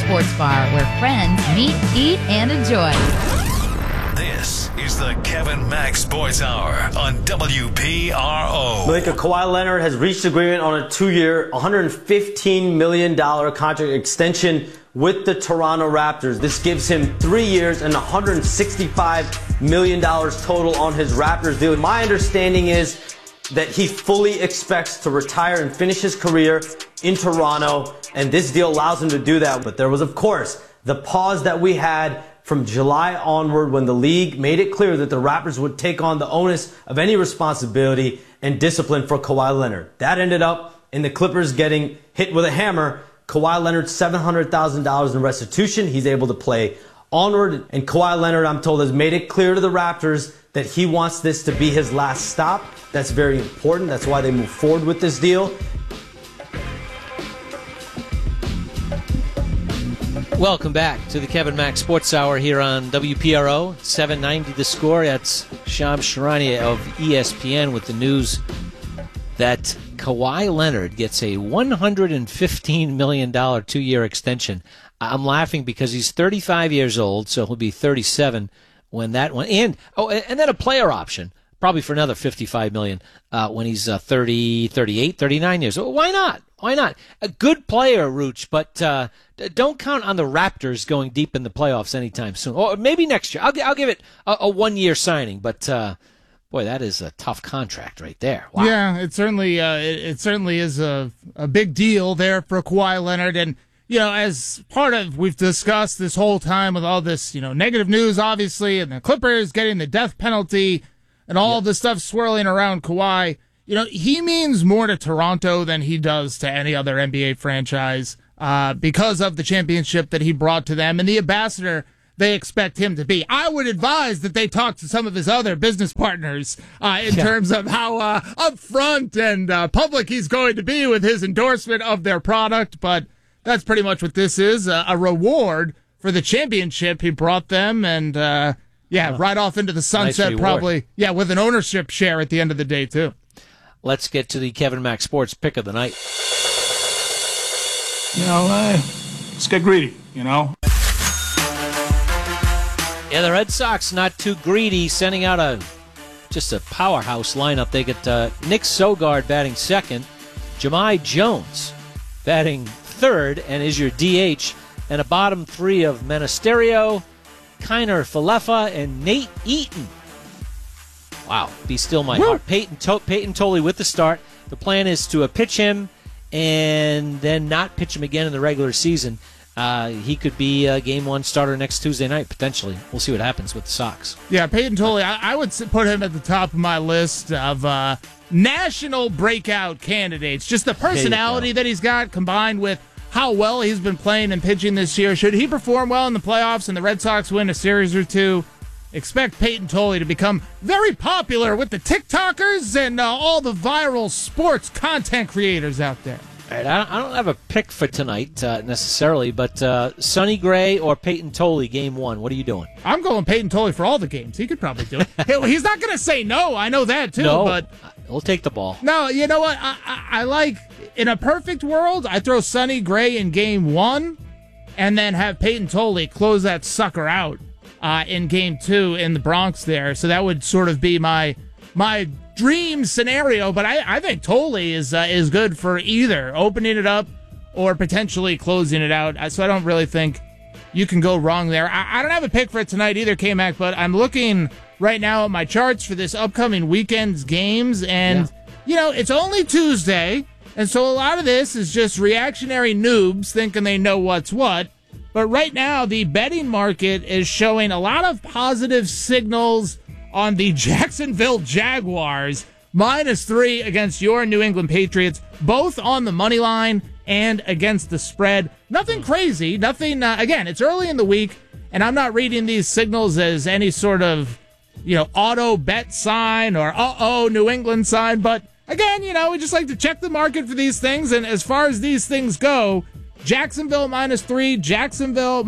Sports Bar, where friends meet, eat, and enjoy. This is the Kevin Mack Sports Hour on WPRO. Malika, Kawhi Leonard has reached agreement on a 2-year, $115 million contract extension with the Toronto Raptors. This gives him 3 years and $165 million total on his Raptors deal. My understanding is that he fully expects to retire and finish his career in Toronto, and this deal allows him to do that. But there was, of course, the pause that we had from July onward when the league made it clear that the Raptors would take on the onus of any responsibility and discipline for Kawhi Leonard. That ended up in the Clippers getting hit with a hammer. Kawhi Leonard, $700,000 in restitution. He's able to play onward. And Kawhi Leonard, I'm told, has made it clear to the Raptors that he wants this to be his last stop. That's very important. That's why they move forward with this deal. Welcome back to the Kevin Mack Sports Hour here on WPRO, 790 The Score. That's Shams Charania of ESPN with the news that Kawhi Leonard gets a $115 million 2-year extension. I'm laughing because he's 35 years old, so he'll be 37 when that one. And then a player option, probably for another $55 million when he's 30, 38, 39 years old. Why not? Why not? A good player, Rooch, but don't count on the Raptors going deep in the playoffs anytime soon. Or maybe next year. I'll give it a 1-year signing, but boy, that is a tough contract right there. Wow. Yeah, it certainly is a big deal there for Kawhi Leonard. And, you know, as part of, we've discussed this whole time with all this, you know, negative news, obviously, and the Clippers getting the death penalty and all of the stuff swirling around Kawhi. You know, he means more to Toronto than he does to any other NBA franchise because of the championship that he brought to them and the ambassador they expect him to be. I would advise that they talk to some of his other business partners in terms of how upfront and public he's going to be with his endorsement of their product. But that's pretty much what this is, a reward for the championship he brought them. And, right off into the sunset, nice probably. Yeah, with an ownership share at the end of the day, too. Let's get to the Kevin Mack Sports Pick of the Night. You know, let's get greedy, you know. Yeah, the Red Sox not too greedy, sending out just a powerhouse lineup. They get Nick Sogard batting second, Jahmai Jones batting third, and is your DH, and a bottom three of Monasterio, Kiner Falefa, and Nate Eaton. Wow, be still my heart. Peyton Tolley with the start. The plan is to pitch him and then not pitch him again in the regular season. He could be a Game 1 starter next Tuesday night, potentially. We'll see what happens with the Sox. Yeah, Peyton Tolley, I would put him at the top of my list of national breakout candidates. Just the personality that he's got combined with how well he's been playing and pitching this year. Should he perform well in the playoffs and the Red Sox win a series or two, expect Peyton Tolley to become very popular with the TikTokers and all the viral sports content creators out there. All right, I don't have a pick for tonight necessarily, but Sonny Gray or Peyton Tolley, Game 1. What are you doing? I'm going Peyton Tolley for all the games. He could probably do it. He's not going to say no. I know that, too. No, but he'll take the ball. No, you know what? I like, in a perfect world, I throw Sonny Gray in Game 1 and then have Peyton Tolley close that sucker out in Game 2 in the Bronx there. So that would sort of be my dream scenario, but I think Tolley is good for either opening it up or potentially closing it out. So I don't really think you can go wrong there. I don't have a pick for it tonight either, K-Mac, but I'm looking right now at my charts for this upcoming weekend's games, and you know, it's only Tuesday, and so a lot of this is just reactionary noobs thinking they know what's what. But right now, the betting market is showing a lot of positive signals on the Jacksonville Jaguars, -3 against your New England Patriots, both on the money line and against the spread. Nothing crazy, nothing, again, it's early in the week, and I'm not reading these signals as any sort of, you know, auto bet sign or New England sign, but again, you know, we just like to check the market for these things, and as far as these things go, Jacksonville -3, Jacksonville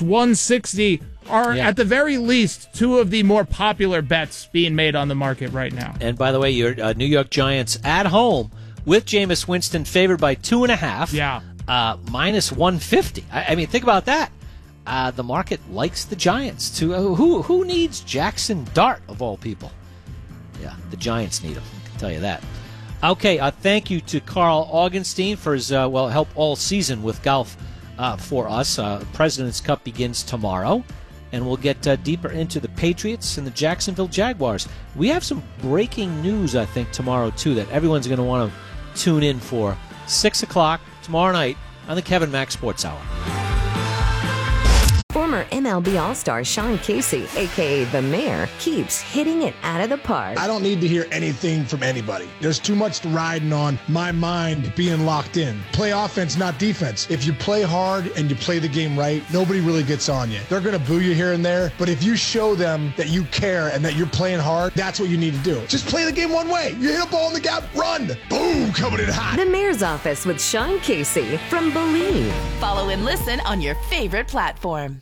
-160 are at the very least two of the more popular bets being made on the market right now. And by the way, your New York Giants at home with Jameis Winston favored by 2.5. Yeah. minus 150. I mean, think about that. The market likes the Giants. Who needs Jackson Dart, of all people? Yeah, the Giants need him, I can tell you that. Okay, thank you to Carl Augenstein for his help all season with golf for us. President's Cup begins tomorrow, and we'll get deeper into the Patriots and the Jacksonville Jaguars. We have some breaking news, I think, tomorrow, too, that everyone's going to want to tune in for. 6 o'clock tomorrow night on the Kevin Mack Sports Hour. Former MLB All-Star Sean Casey, a.k.a. The Mayor, keeps hitting it out of the park. I don't need to hear anything from anybody. There's too much riding on my mind being locked in. Play offense, not defense. If you play hard and you play the game right, nobody really gets on you. They're going to boo you here and there, but if you show them that you care and that you're playing hard, that's what you need to do. Just play the game one way. You hit a ball in the gap, run. Boom, coming in hot. The Mayor's Office with Sean Casey from Believe. Follow and listen on your favorite platform.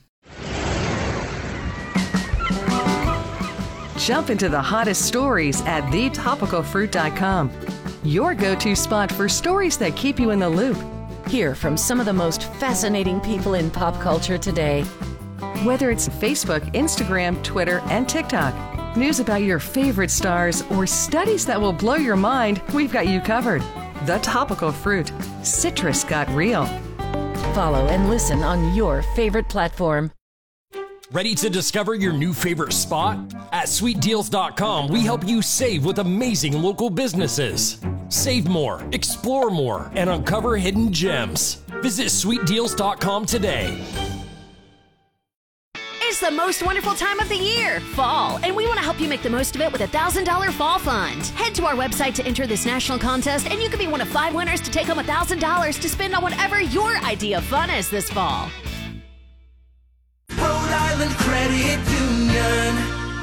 Jump into the hottest stories at thetopicalfruit.com. Your go-to spot for stories that keep you in the loop. Hear from some of the most fascinating people in pop culture today. Whether it's Facebook, Instagram, Twitter, and TikTok. News about your favorite stars or studies that will blow your mind, we've got you covered. The Topical Fruit. Citrus got real. Follow and listen on your favorite platform. Ready to discover your new favorite spot? At sweetdeals.com, we help you save with amazing local businesses. Save more, explore more, and uncover hidden gems. Visit sweetdeals.com today. It's the most wonderful time of the year, fall, and we want to help you make the most of it with a $1,000 fall fund. Head to our website to enter this national contest, and you could be one of 5 winners to take home $1,000 to spend on whatever your idea of fun is this fall. Rhode Island Credit Union.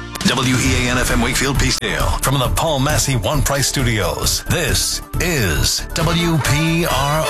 WEAN-FM Wakefield, Peacedale. From the Paul Massey One Price Studios, this is WPRO,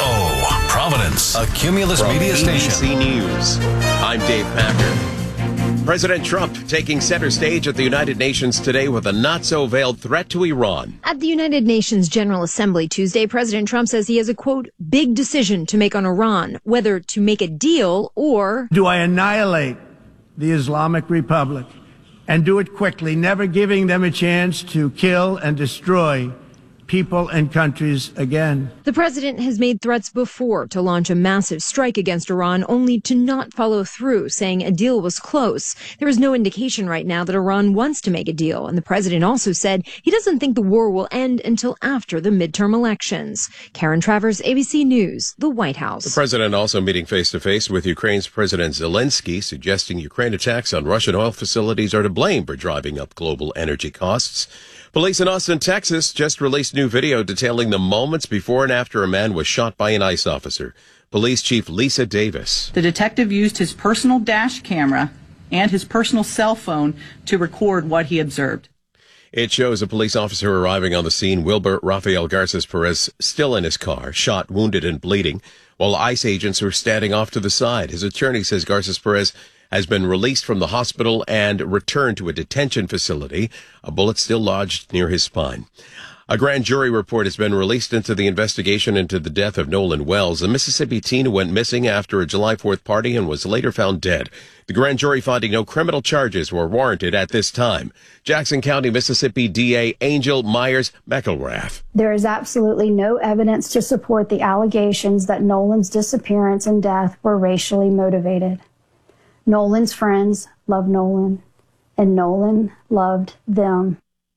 Providence, a Cumulus Media station. ABC News, I'm Dave Packer. President Trump taking center stage at the United Nations today with a not-so-veiled threat to Iran. At the United Nations General Assembly Tuesday, President Trump says he has a, quote, big decision to make on Iran, whether to make a deal or... Do I annihilate the Islamic Republic and do it quickly, never giving them a chance to kill and destroy people and countries again? The president has made threats before to launch a massive strike against Iran, only to not follow through, saying a deal was close. There is no indication right now that Iran wants to make a deal, and the president also said he doesn't think the war will end until after the midterm elections. Karen Travers, ABC News, the White House. The president also meeting face-to-face with Ukraine's President Zelensky, suggesting Ukraine attacks on Russian oil facilities are to blame for driving up global energy costs. Police in Austin, Texas, just released new video detailing the moments before and after a man was shot by an ICE officer. Police Chief Lisa Davis. The detective used his personal dash camera and his personal cell phone to record what he observed. It shows a police officer arriving on the scene, Wilbur Rafael Garces Perez, still in his car, shot, wounded, and bleeding, while ICE agents were standing off to the side. His attorney says Garces Perez has been released from the hospital and returned to a detention facility, a bullet still lodged near his spine. A grand jury report has been released into the investigation into the death of Nolan Wells, a Mississippi teen who went missing after a July 4th party and was later found dead. The grand jury finding no criminal charges were warranted at this time. Jackson County, Mississippi DA Angel Myers McElrath. There is absolutely no evidence to support the allegations that Nolan's disappearance and death were racially motivated. Nolan's friends loved Nolan, and Nolan loved them.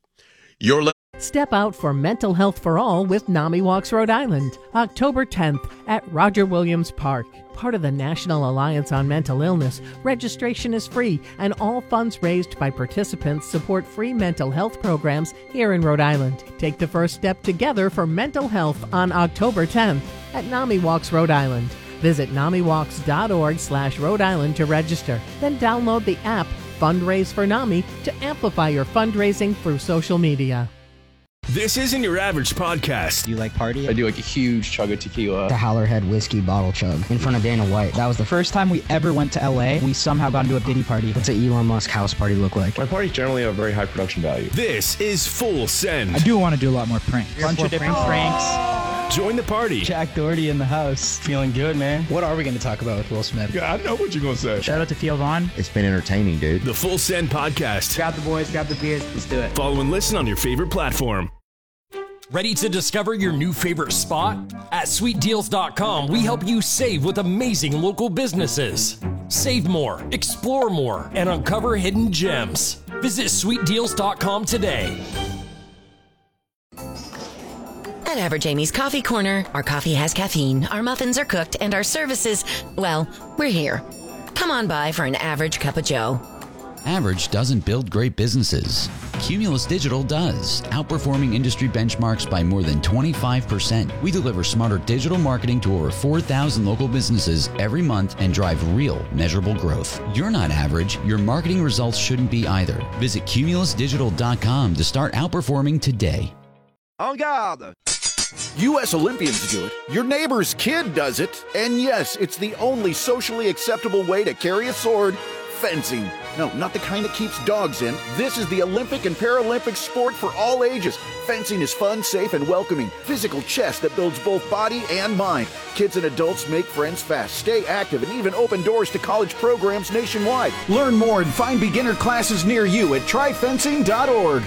Step out for Mental Health for All with NAMI Walks Rhode Island, October 10th at Roger Williams Park. Part of the National Alliance on Mental Illness, registration is free, and all funds raised by participants support free mental health programs here in Rhode Island. Take the first step together for mental health on October 10th at NAMI Walks Rhode Island. Visit NAMIWalks.org/Rhode Island to register. Then download the app Fundraise for NAMI to amplify your fundraising through social media. This isn't your average podcast. Do you like party? I do like a huge chug of tequila. The Howlerhead whiskey bottle chug in front of Dana White. That was the first time we ever went to LA. We somehow got into a Diddy party. What's an Elon Musk house party look like? My parties generally have very high production value. This is Full Send. I do want to do a lot more pranks. Bunch of different pranks. Join the party. Jack Doherty in the house. Feeling good, man. What are we going to talk about with Will Smith? Yeah, I know what you're going to say. Shout out to Theo Vaughn. It's been entertaining, dude. The Full Send Podcast. Grab the boys, grab the beers. Let's do it. Follow and listen on your favorite platform. Ready to discover your new favorite spot? At sweetdeals.com, we help you save with amazing local businesses. Save more, explore more, and uncover hidden gems. Visit sweetdeals.com today. At Average Amy's Coffee Corner, our coffee has caffeine, our muffins are cooked, and our services, well, we're here. Come on by for an average cup of joe. Average doesn't build great businesses. Cumulus Digital does, outperforming industry benchmarks by more than 25%. We deliver smarter digital marketing to over 4,000 local businesses every month and drive real, measurable growth. You're not average. Your marketing results shouldn't be either. Visit cumulusdigital.com to start outperforming today. En garde! U.S. Olympians do it, your neighbor's kid does it, and yes, it's the only socially acceptable way to carry a sword, fencing. No, not the kind that keeps dogs in. This is the Olympic and Paralympic sport for all ages. Fencing is fun, safe, and welcoming. Physical chess that builds both body and mind. Kids and adults make friends fast, stay active, and even open doors to college programs nationwide. Learn more and find beginner classes near you at tryfencing.org.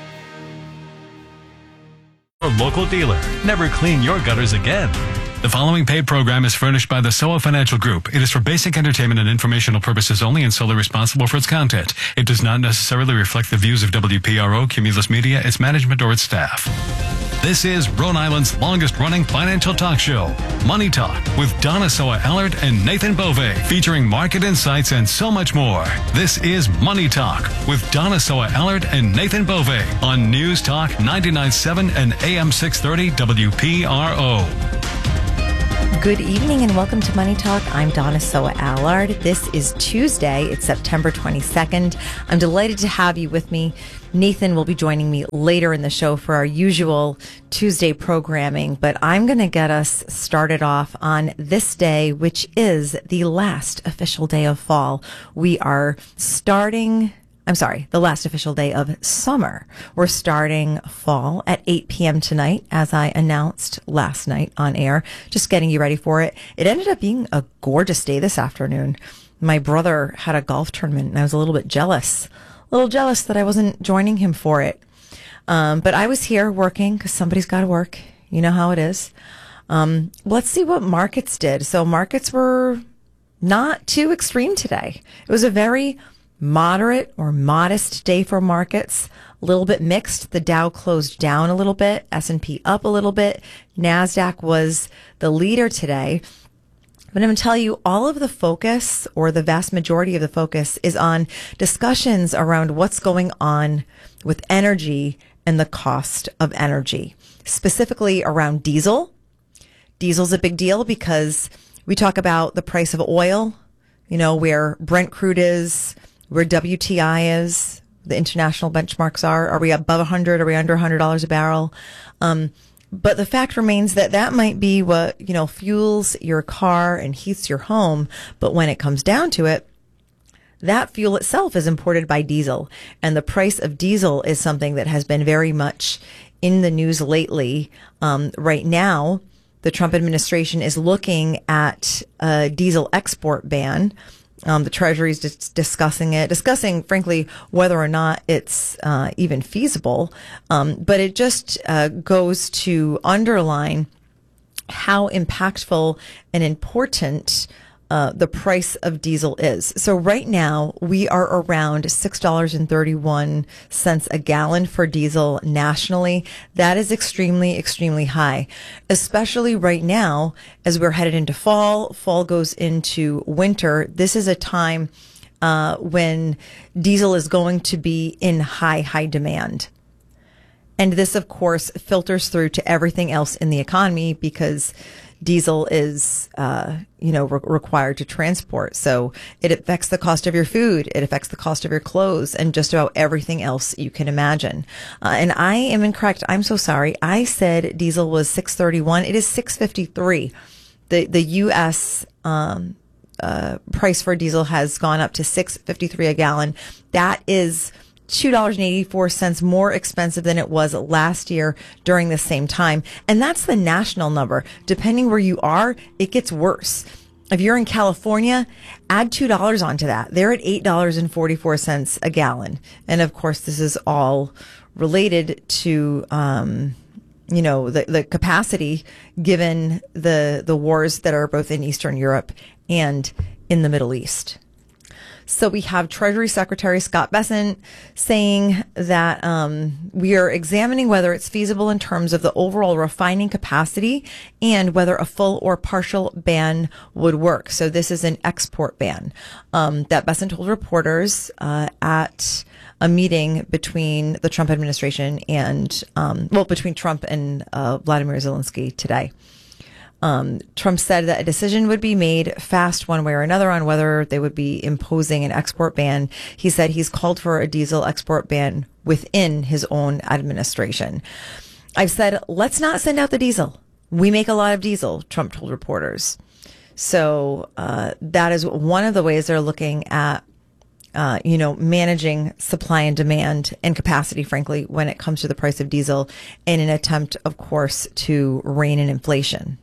Local dealer. Never clean your gutters again. The following paid program is furnished by the SOA Financial Group. It is for basic entertainment and informational purposes only and solely responsible for its content. It does not necessarily reflect the views of WPRO, Cumulus Media, its management, or its staff. This is Rhode Island's longest-running financial talk show, Money Talk, with Donna Soa-Allard and Nathan Bove, featuring market insights and so much more. This is Money Talk with Donna Soa-Allard and Nathan Bove on News Talk 99.7 and AM 630 WPRO. Good evening and welcome to Money Talk. I'm Donna Soa-Allard. This is Tuesday. It's September 22nd. I'm delighted to have you with me. Nathan will be joining me later in the show for our usual Tuesday programming, but I'm going to get us started off on this day, which is the last official day of fall. We are the last official day of summer. We're starting fall at 8 p.m. tonight, as I announced last night on air, just getting you ready for it. It ended up being a gorgeous day this afternoon. My brother had a golf tournament, and I was a little bit jealous. That I wasn't joining him for it. But I was here working because somebody's got to work. You know how it is. Let's see what markets did. So markets were not too extreme today. It was a very moderate or modest day for markets, a little bit mixed. The Dow closed down a little bit, S&P up a little bit. NASDAQ was the leader today. But I'm going to tell you, all of the focus, or the vast majority of the focus, is on discussions around what's going on with energy and the cost of energy, specifically around diesel. Diesel's a big deal because we talk about the price of oil, where Brent crude is, where WTI is, the international benchmarks are. Are we above 100? Are we under $100 a barrel? But the fact remains that might be what, fuels your car and heats your home. But when it comes down to it, that fuel itself is imported by diesel. And the price of diesel is something that has been very much in the news lately. Right now, the Trump administration is looking at a diesel export ban. The Treasury is discussing, frankly, whether or not it's even feasible. But it just goes to underline how impactful and important the price of diesel is. So right now we are around $6.31 a gallon for diesel nationally. That is extremely, extremely high, especially right now as we're headed into fall. Fall goes into winter. This is a time when diesel is going to be in high demand. And this, of course, filters through to everything else in the economy because diesel is, required to transport. So it affects the cost of your food. It affects the cost of your clothes and just about everything else you can imagine. And I am incorrect. I'm so sorry. I said diesel was $6.31. It is $6.53. The U.S. Price for diesel has gone up to $6.53 a gallon. That is $2.84 more expensive than it was last year during the same time. And that's the national number. Depending where you are, it gets worse. If you're in California, add $2 onto that. They're at $8.44 a gallon. And of course, this is all related to, the capacity given the wars that are both in Eastern Europe and in the Middle East. So we have Treasury Secretary Scott Bessent saying that we are examining whether it's feasible in terms of the overall refining capacity and whether a full or partial ban would work. So this is an export ban that Bessent told reporters at a meeting between the Trump administration and, between Trump and Vladimir Zelensky today. Trump said that a decision would be made fast one way or another on whether they would be imposing an export ban. He said he's called for a diesel export ban within his own administration. I've said, let's not send out the diesel. We make a lot of diesel, Trump told reporters. So that is one of the ways they're looking at managing supply and demand and capacity, frankly, when it comes to the price of diesel in an attempt, of course, to rein in inflation.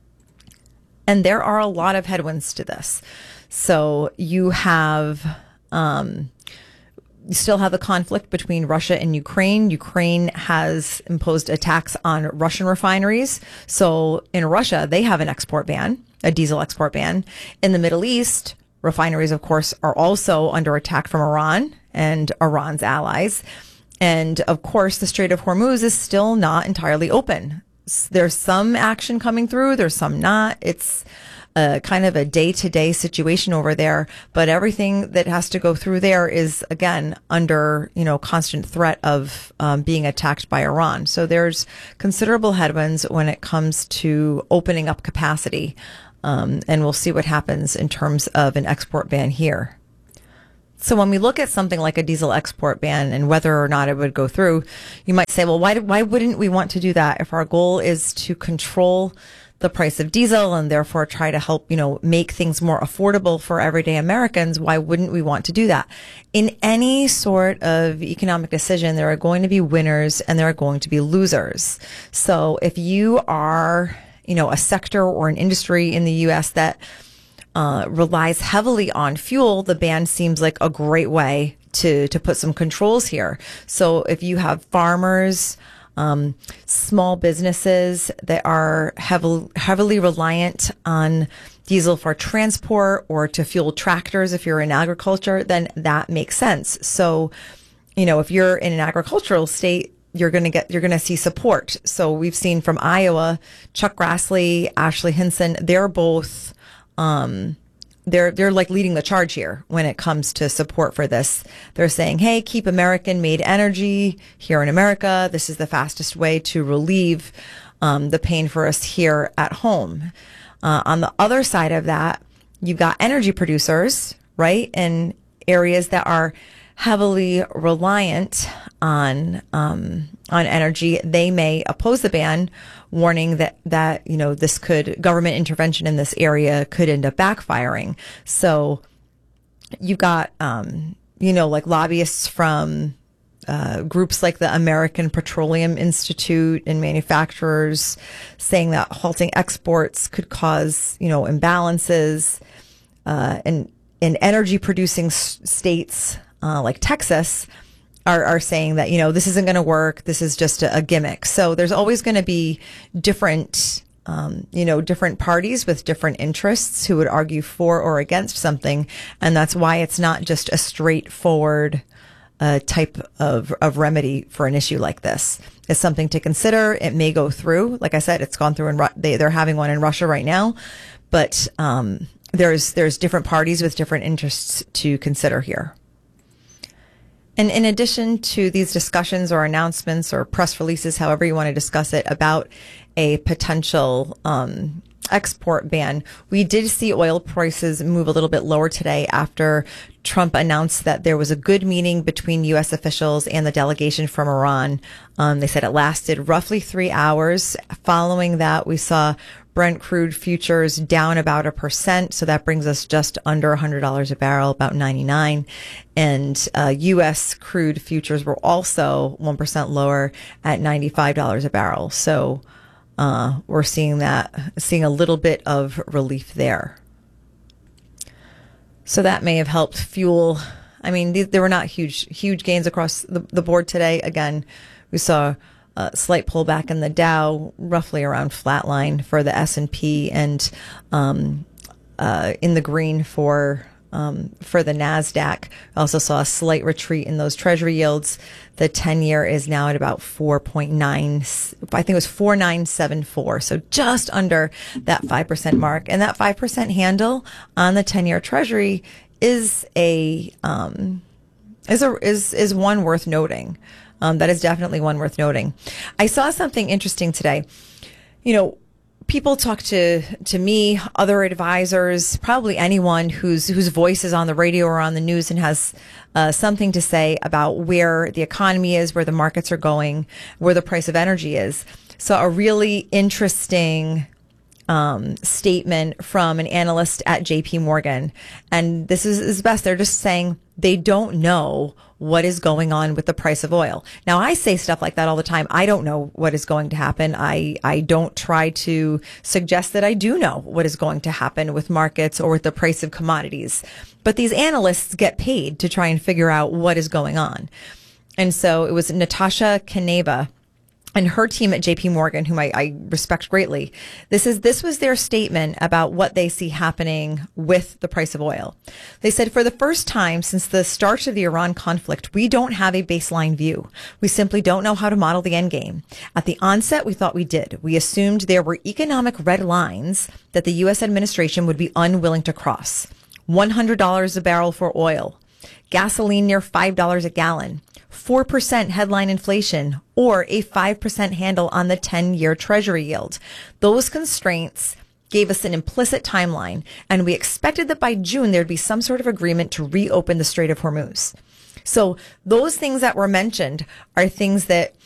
And there are a lot of headwinds to this. So you have, you still have the conflict between Russia and Ukraine. Ukraine has imposed a tax on Russian refineries. So in Russia, they have an export ban, a diesel export ban. In the Middle East, refineries, of course, are also under attack from Iran and Iran's allies. And of course, the Strait of Hormuz is still not entirely open. There's some action coming through. There's some not. It's kind of a day-to-day situation over there. But everything that has to go through there is, again, under, constant threat of being attacked by Iran. So there's considerable headwinds when it comes to opening up capacity. And we'll see what happens in terms of an export ban here. So when we look at something like a diesel export ban and whether or not it would go through, you might say, well, why wouldn't we want to do that? If our goal is to control the price of diesel and therefore try to help, make things more affordable for everyday Americans, why wouldn't we want to do that? In any sort of economic decision, there are going to be winners and there are going to be losers. So if you are, a sector or an industry in the U.S. that relies heavily on fuel, the ban seems like a great way to put some controls here. So if you have farmers, small businesses that are heavily reliant on diesel for transport or to fuel tractors, if you're in agriculture, then that makes sense. So, if you're in an agricultural state, you're going to see support. So we've seen from Iowa, Chuck Grassley, Ashley Hinson, they're both, they're like leading the charge here when it comes to support for this. They're saying, hey, keep American made energy here in America. This is the fastest way to relieve, the pain for us here at home. On the other side of that, you've got energy producers, right? In areas that are heavily reliant on energy. They may oppose the ban, warning that government intervention in this area could end up backfiring. So you've got, like lobbyists from groups like the American Petroleum Institute and manufacturers saying that halting exports could cause, imbalances, and energy producing states like Texas are saying that, this isn't going to work. This is just a gimmick. So there's always going to be different, different parties with different interests who would argue for or against something. And that's why it's not just a straightforward type of remedy for an issue like this. It's something to consider. It may go through. Like I said, it's gone through they're having one in Russia right now, but there's different parties with different interests to consider here. And in addition to these discussions or announcements or press releases, however you want to discuss it, about a potential export ban, we did see oil prices move a little bit lower today after Trump announced that there was a good meeting between U.S. officials and the delegation from Iran. They said it lasted roughly 3 hours. Following that, we saw Brent crude futures down about 1%. So that brings us just under $100 a barrel, about 99. And U.S. crude futures were also 1% lower at $95 a barrel. So we're seeing a little bit of relief there. So that may have helped fuel. I mean, there were not huge gains across the board today. Again, we saw a slight pullback in the Dow, roughly around flatline for the S&P, and in the green for the NASDAQ. I also saw a slight retreat in those treasury yields. The 10-year is now at about 4.9, I think it was 4.974. So just under that 5% mark. And that 5% handle on the 10-year treasury is one worth noting. That is definitely one worth noting. I saw something interesting today. You know, people talk to me, other advisors, probably anyone whose voice is on the radio or on the news and has something to say about where the economy is, where the markets are going, where the price of energy is. So a really interesting statement from an analyst at JP Morgan. And this is best. They're just saying they don't know what is going on with the price of oil. Now, I say stuff like that all the time. I don't know what is going to happen. I don't try to suggest that I do know what is going to happen with markets or with the price of commodities. But these analysts get paid to try and figure out what is going on. And so it was Natasha Kaneva and her team at JP Morgan, whom I respect greatly. This was their statement about what they see happening with the price of oil. They said, for the first time since the start of the Iran conflict, we don't have a baseline view. We simply don't know how to model the end game. At the onset, we thought we did. We assumed there were economic red lines that the U.S. administration would be unwilling to cross. $100 a barrel for oil, gasoline near $5 a gallon, 4% headline inflation, or a 5% handle on the 10-year treasury yield. Those constraints gave us an implicit timeline, and we expected that by June there'd be some sort of agreement to reopen the Strait of Hormuz. So those things that were mentioned are things that